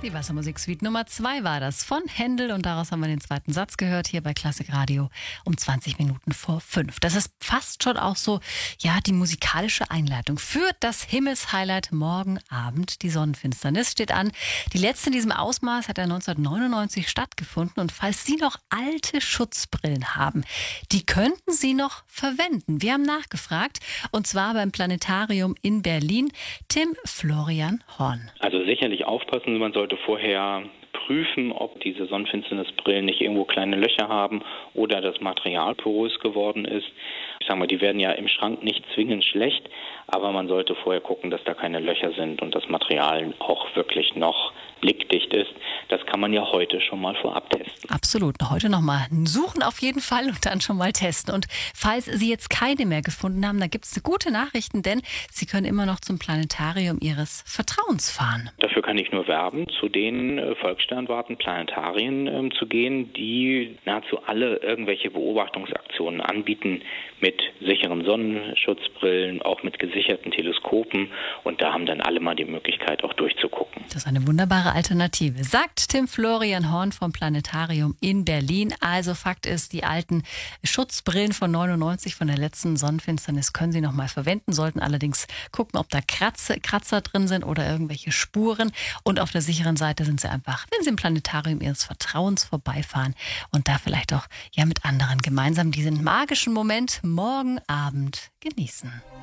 Die Wassermusik-Suite Nummer 2 war das von Händel und daraus haben wir den zweiten Satz gehört hier bei Klassik Radio um 20 Minuten vor 5. Das ist fast schon auch so, ja, die musikalische Einleitung für das Himmelshighlight morgen Abend. Die Sonnenfinsternis steht an. Die letzte in diesem Ausmaß hat ja 1999 stattgefunden und falls Sie noch alte Schutzbrillen haben, die könnten Sie noch verwenden. Wir haben nachgefragt und zwar beim Planetarium in Berlin. Tim Florian Horn. Also sicherlich aufpassen, man sollte vorher prüfen, ob diese Sonnenfinsternisbrillen nicht irgendwo kleine Löcher haben oder das Material porös geworden ist. Ich sage mal, die werden ja im Schrank nicht zwingend schlecht, aber man sollte vorher gucken, dass da keine Löcher sind und das Material auch wirklich noch blickdicht ist. Das kann man ja heute schon mal vorab testen. Absolut. Heute nochmal suchen auf jeden Fall und dann schon mal testen. Und falls Sie jetzt keine mehr gefunden haben, dann gibt es gute Nachrichten, denn Sie können immer noch zum Planetarium Ihres Vertrauens fahren. Dafür kann ich nur werben, zu den Volkssternwarten Planetarien zu gehen, die nahezu alle irgendwelche Beobachtungsaktionen anbieten mit sicheren Sonnenschutzbrillen, auch mit gesicherten Teleskopen. Und da haben dann alle mal die Möglichkeit, auch durchzugucken. Das ist eine wunderbare Alternative, sagt Tim Florian Horn vom Planetarium in Berlin. Also Fakt ist, die alten Schutzbrillen von 99 von der letzten Sonnenfinsternis können Sie noch mal verwenden, sollten allerdings gucken, ob da Kratzer drin sind oder irgendwelche Spuren. Und auf der sicheren Seite sind Sie einfach, wenn Sie im Planetarium Ihres Vertrauens vorbeifahren und da vielleicht auch ja mit anderen gemeinsam diesen magischen Moment morgen Abend genießen.